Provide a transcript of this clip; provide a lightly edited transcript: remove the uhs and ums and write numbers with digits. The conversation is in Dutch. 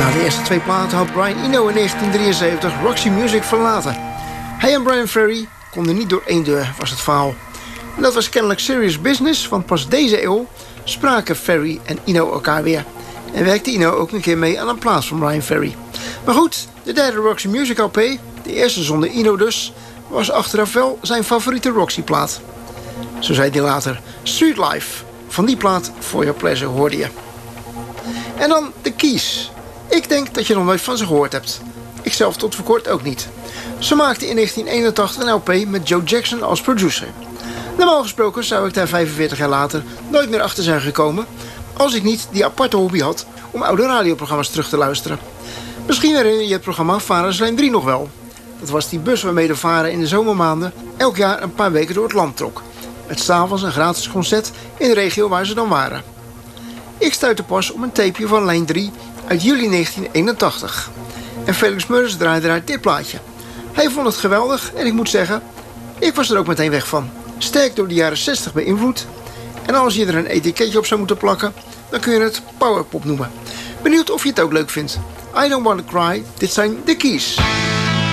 Na de eerste 2 platen had Brian Eno in 1973 Roxy Music verlaten. Hij en Bryan Ferry konden niet door één deur, was het verhaal. En dat was kennelijk serious business, want pas deze eeuw spraken Ferry en Eno elkaar weer. En werkte Eno ook een keer mee aan een plaat van Bryan Ferry. Maar goed, de derde Roxy Music LP, de eerste zonder Eno dus, was achteraf wel zijn favoriete Roxy-plaat. Zo zei hij later, Street Life. Van die plaat For Your Pleasure hoorde je. En dan The Keys. Ik denk dat je nog nooit van ze gehoord hebt. Ik zelf tot voor kort ook niet. Ze maakte in 1981 een LP met Joe Jackson als producer. Normaal gesproken zou ik daar 45 jaar later nooit meer achter zijn gekomen als ik niet die aparte hobby had om oude radioprogramma's terug te luisteren. Misschien herinner je het programma Varenslijn 3 nog wel. Dat was die bus waarmee de varen in de zomermaanden elk jaar een paar weken door het land trok. Met 's avonds een gratis concert in de regio waar ze dan waren. Ik stuitte pas op een tapeje van lijn 3 uit juli 1981. En Felix Murders draaide daar dit plaatje. Hij vond het geweldig en ik moet zeggen, ik was er ook meteen weg van. Sterk door de jaren 60 beïnvloed. En als je er een etiketje op zou moeten plakken, dan kun je het powerpop noemen. Benieuwd of je het ook leuk vindt. I Don't Wanna Cry, dit zijn The Keys.